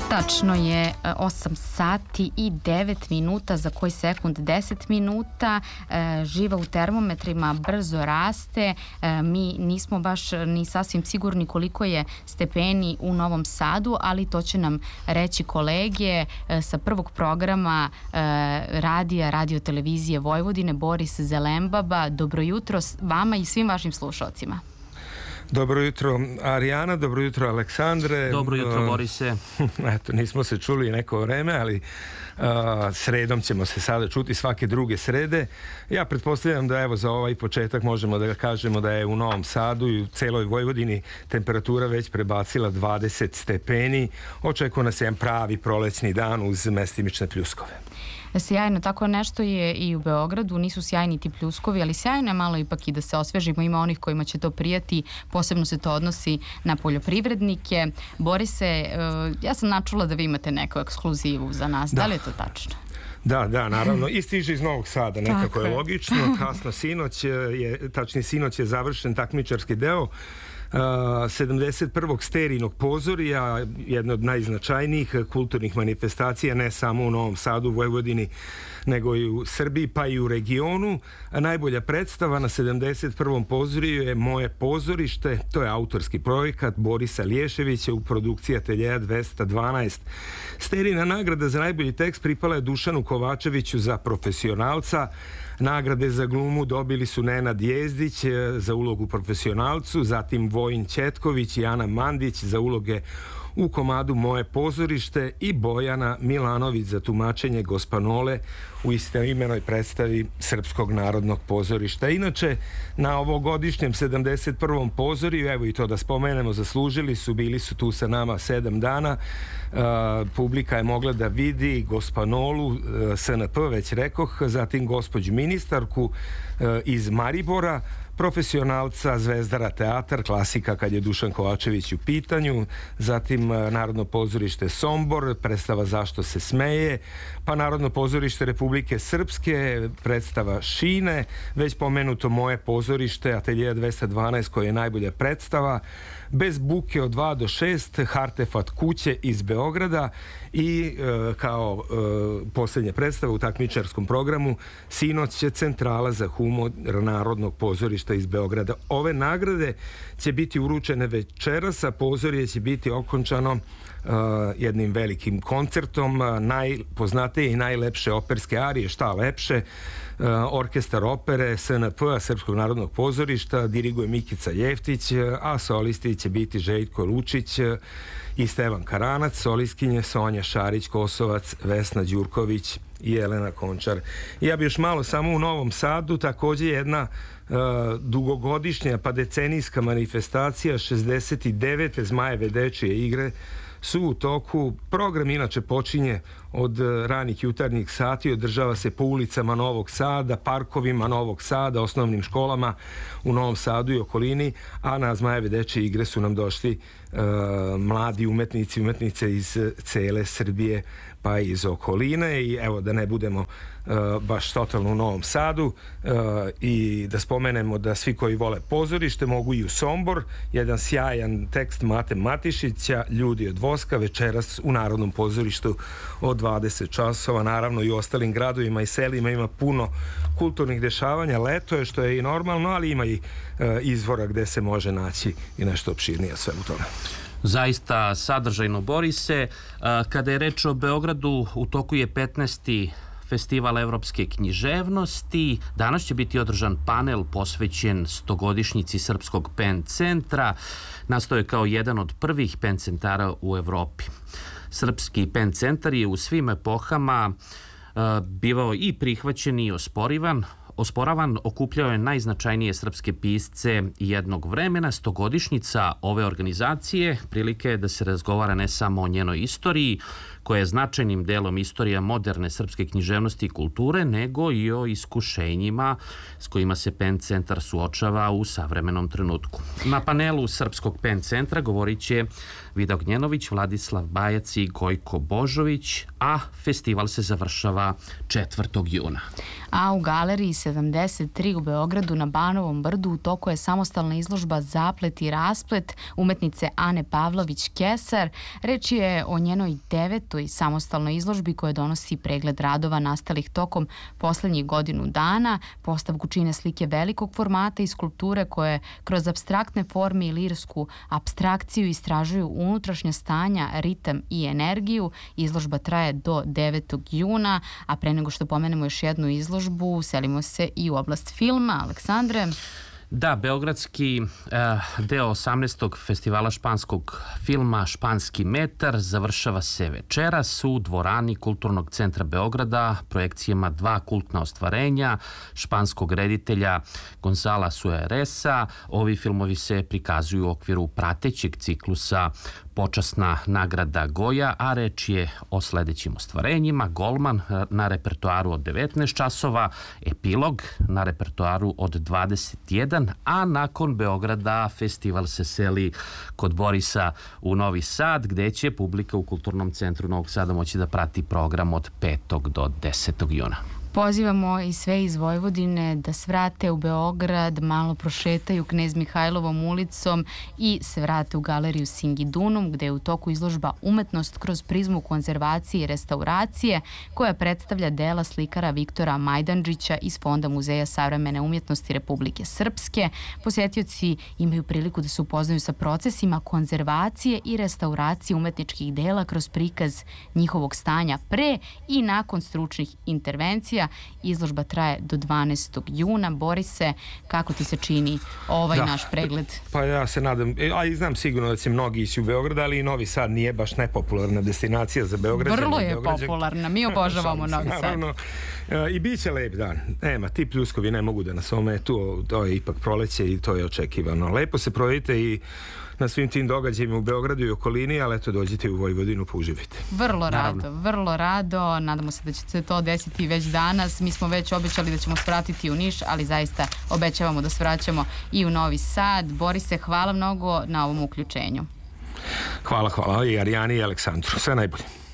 Tačno je 8 sati i 9 minuta, za koji sekund 10 minuta. Živa u termometrima brzo raste. Mi nismo baš ni sasvim sigurni koliko je stepeni u Novom Sadu, ali to će nam reći kolege sa prvog programa radio televizije Vojvodine, Boris Zelembaba. Dobro jutro vama i svim vašim slušalcima. Dobro jutro Arijana, dobro jutro Aleksandre. Dobro jutro Borise. Eto, nismo se čuli neko vreme, ali sredom ćemo se sada čuti, svake druge srede. Ja pretpostavljam da evo za ovaj početak možemo da kažemo da je u Novom Sadu i u celoj Vojvodini temperatura već prebacila 20 stepeni. Očekuje nas jedan pravi prolećni dan uz mestimične pljuskove. Sjajno, tako nešto je i u Beogradu, nisu sjajni ti pljuskovi, ali sjajno je malo ipak i da se osvežimo, ima onih kojima će to prijati, posebno se to odnosi na poljoprivrednike. Borise, ja sam načula da vi imate neku ekskluzivu za nas, da li je to tačno? Da, naravno, i stiže iz Novog Sada, nekako je logično, kasno sinoć je završen takmičarski deo 71. Sterinog pozorija, jedna od najznačajnijih kulturnih manifestacija, ne samo u Novom Sadu, Vojvodini, nego i u Srbiji, pa i u regionu. Najbolja predstava na 71. pozoriju je Moje pozorište, to je autorski projekat Borisa Lješevića u produkciji Ateljeja 212. Sterina nagrada za najbolji tekst pripala je Dušanu Kovačeviću za profesionalca. Nagrade za glumu dobili su Nenad Jezdić za ulogu profesionalcu, zatim Vojin Ćetković i Ana Mandić za uloge u komadu Moje pozorište i Bojana Milanović za tumačenje Gospanole u istoimenoj predstavi Srpskog narodnog pozorišta. Inače, na ovogodišnjem 71. pozoriju, evo i to da spomenemo, bili su tu sa nama 7 dana. Publika je mogla da vidi Gospanolu, SNP, već rekoh, zatim gospođu ministarku iz Maribora, profesionalca Zvezdara teatar, klasika kad je Dušan Kovačević u pitanju, zatim Narodno pozorište Sombor, predstava Zašto se smeje, pa Narodno pozorište Republike Srpske, predstava Šine, već pomenuto Moje pozorište, Ateljeja 212 koja je najbolja predstava, Bez buke od 2 do 6, Hartefat kuće iz Beograda i kao posljednja predstava u takmičarskom programu sinoć je Centrala za humor Narodnog pozorišta iz Beograda. Ove nagrade će biti uručene večeras, a pozorje će biti okončano jednim velikim koncertom najpoznatije i najlepše operske arije, šta lepše, orkestar opere SNP, Srpskog narodnog pozorišta, diriguje Mikica Jeftić, a solisti će biti Željko Lučić i Stevan Karanac, solistkinje Sonja Šarić-Kosovac, Vesna Đurković i Jelena Končar. Ja bi još malo samo u Novom Sadu, također jedna dugogodišnja pa decenijska manifestacija 69. Zmajeve dečije igre su u toku. Program inače počinje od ranih jutarnjih sati, održava se po ulicama Novog Sada, parkovima Novog Sada, osnovnim školama u Novom Sadu i okolini, a na Zmajeve dečije igre su nam došli mladi umetnici, umetnice iz cele Srbije pa i iz okoline. I evo, da ne budemo baš totalno u Novom Sadu i da spomenemo da svi koji vole pozorište mogu i u Sombor, jedan sjajan tekst Mate Matišića, Ljudi od voska, večeras u Narodnom pozorištu od 20 časova. Naravno i u ostalim gradovima i selima ima puno kulturnih dešavanja, leto je što je i normalno, ali ima i izvora gde se može naći i nešto opširnije sve u tome. Zaista sadržajno, Borise. Kada je reč o Beogradu, u toku je 15. Festival evropske književnosti. Danas će biti održan panel posvećen 100-godišnjici Srpskog PEN centra. Nastao je kao jedan od prvih PEN centara u Evropi. Srpski PEN centar je u svim epohama bivao i prihvaćen i osporavan, okupljao je najznačajnije srpske pisce jednog vremena. 100-godišnjica ove organizacije prilike je da se razgovara ne samo o njenoj istoriji, koja je značajnim delom istorija moderne srpske književnosti i kulture, nego i o iskušenjima s kojima se PEN centar suočava u savremenom trenutku. Na panelu Srpskog PEN centra govorit će Vida Ognjenović, Vladislav Bajac i Gojko Božović, a festival se završava 4. juna. A u galeriji 73 u Beogradu na Banovom brdu u toku je samostalna izložba Zaplet i rasplet umetnice Ane Pavlović-Kesar. Reč je o njenoj 9. samostalnoj izložbi koja donosi pregled radova nastalih tokom poslednjih godinu dana. Postavku čine slike velikog formata i skulpture koje kroz apstraktne forme i lirsku apstrakciju istražuju unutrašnja stanja, ritam i energiju. Izložba traje do 9. juna, a pre nego što pomenemo još jednu izložbu, selimo se i u oblast filma. Aleksandre? Da, beogradski deo 18. festivala španskog filma Španski metar završava se večeras u dvorani Kulturnog centra Beograda projekcijama dva kultna ostvarenja španskog reditelja Gonzala Suareza. Ovi filmovi se prikazuju u okviru pratećeg ciklusa Počasna nagrada Goja, a reč je o sledećim ostvarenjima: Golman na repertoaru od 19 časova, Epilog na repertoaru od 21, a nakon Beograda festival se seli kod Borisa u Novi Sad, gde će publika u Kulturnom centru Novog Sada moći da prati program od 5. do 10. juna. Pozivamo i sve iz Vojvodine da svrate u Beograd, malo prošetaju Knez Mihajlovom ulicom i svrate u galeriju Singidunum, gde je u toku izložba Umetnost kroz prizmu konzervacije i restauracije, koja predstavlja dela slikara Viktora Majdanđića iz Fonda Muzeja savremene umjetnosti Republike Srpske. Posjetioci imaju priliku da se upoznaju sa procesima konzervacije i restauracije umetničkih dela kroz prikaz njihovog stanja pre i nakon stručnih intervencija. Izložba traje do 12. juna. Borise, kako ti se čini ovaj naš pregled? Pa ja se nadam, a i znam sigurno da će mnogi ići u Beograd, ali i Novi Sad nije baš nepopularna destinacija za Beograđane. Vrlo je popularna, mi obožavamo Novi Sad. Naravno, i bit će lep dan. Nema, ti pljuskovi ne mogu da nas ometu, to je ipak proleće i to je očekivano. Lepo se provedite i na svim tim događajima u Beogradu i okolini, ali eto, dođite u Vojvodinu pa uživite. Vrlo rado. Nadamo se da će se to desiti već danas. Mi smo već obećali da ćemo svratiti u Niš, ali zaista obećavamo da svraćamo i u Novi Sad. Borise, hvala mnogo na ovom uključenju. Hvala i Arijani i Aleksandru. Sve najbolje.